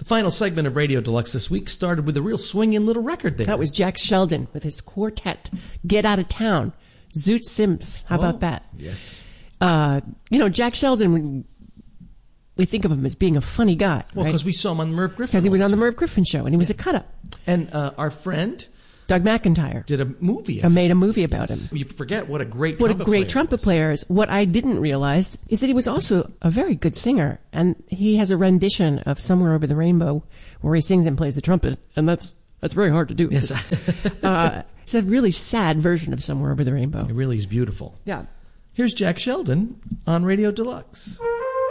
Final segment of Radio Deluxe this week started with a real swinging little record there. That was Jack Sheldon with his quartet, Get Out of Town. Zoot Sims. How about that? Yes. Jack Sheldon, we think of him as being a funny guy. Well, because we saw him on the Merv Griffin. Because he was on the Merv Griffin show, and he was a cut-up. And our friend Doug McIntyre did a movie. Made a movie about him. You forget what a great trumpet player is. What I didn't realize is that he was also a very good singer, and he has a rendition of Somewhere Over the Rainbow where he sings and plays the trumpet, and that's very hard to do. Yes. It's a really sad version of Somewhere Over the Rainbow. It really is beautiful. Yeah. Here's Jack Sheldon on Radio Deluxe.